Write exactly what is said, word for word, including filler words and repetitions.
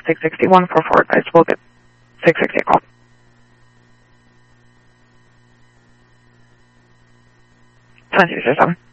six sixty-one for Fort Ice. We'll get six sixty a call. ten two zero seven.